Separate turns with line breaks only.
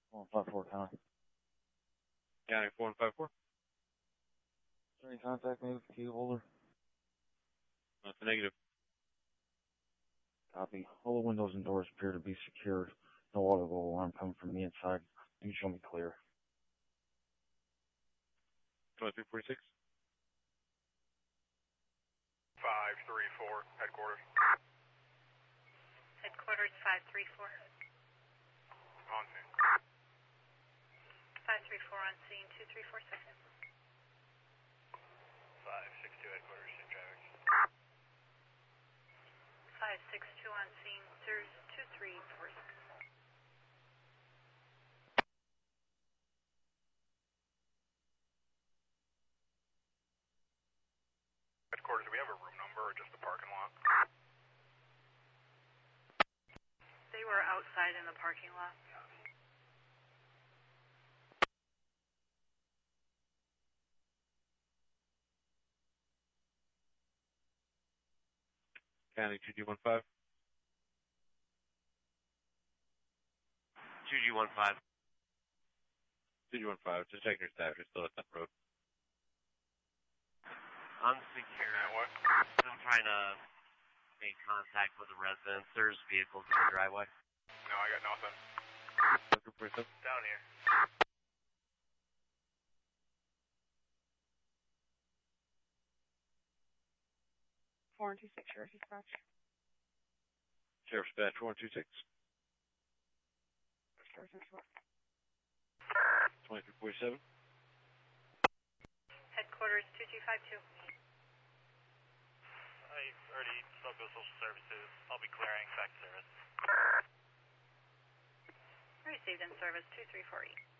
154 County.
County 4154.
Is there any contact made with the key holder?
That's a negative.
Copy. All the windows and doors appear to be secured. No audible alarm coming from the inside. You can show me clear.
2346.
534, headquarters.
Headquarters 534.
On scene.
534 on scene, 2346.
562, headquarters, same traffic.
562 on scene, there's 2346.
Headquarters, do we have a room number or just the parking lot?
They were outside in the parking lot.
County 2215.
2G15.
2215. Just checking your staff. You're still at that road.
Unsecured.
What?
I'm trying to make contact with the residents. There's vehicles in the driveway.
No, I got nothing.
2347.
Down here.
Four and 26, Sheriff's Dispatch.
Sheriff's Dispatch 126.
Sheriff's Dispatch.
2347.
Headquarters 2252.
I already spoke with social services. I'll be clearing back to service.
Received in service 2348.